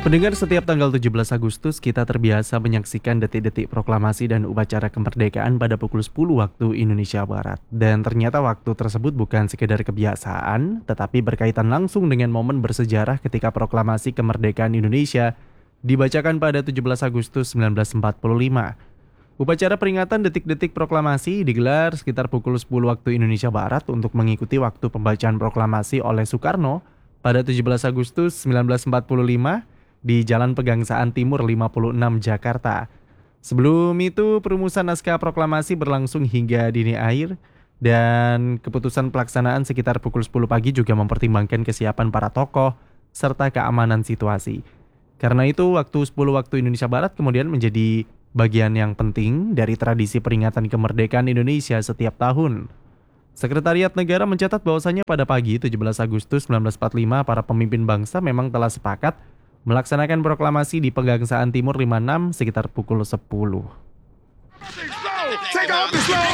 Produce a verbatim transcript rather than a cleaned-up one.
Pendengar, setiap tanggal tujuh belas Agustus kita terbiasa menyaksikan detik-detik proklamasi dan upacara kemerdekaan pada pukul sepuluh waktu Indonesia Barat. Dan ternyata waktu tersebut bukan sekedar kebiasaan, tetapi berkaitan langsung dengan momen bersejarah ketika proklamasi kemerdekaan Indonesia dibacakan pada tujuh belas Agustus seribu sembilan ratus empat puluh lima. Upacara peringatan detik-detik proklamasi digelar sekitar pukul sepuluh waktu Indonesia Barat untuk mengikuti waktu pembacaan proklamasi oleh Soekarno pada tujuh belas Agustus seribu sembilan ratus empat puluh lima di Jalan Pegangsaan Timur lima puluh enam, Jakarta. Sebelum itu, perumusan naskah proklamasi berlangsung hingga dini air dan keputusan pelaksanaan sekitar pukul sepuluh pagi juga mempertimbangkan kesiapan para tokoh serta keamanan situasi. Karena itu, waktu sepuluh waktu Indonesia Barat kemudian menjadi bagian yang penting dari tradisi peringatan kemerdekaan Indonesia setiap tahun. Sekretariat Negara mencatat bahwasannya pada pagi tujuh belas Agustus seribu sembilan ratus empat puluh lima, para pemimpin bangsa memang telah sepakat melaksanakan proklamasi di Pegangsaan Timur lima puluh enam sekitar pukul sepuluh. Take off the slow.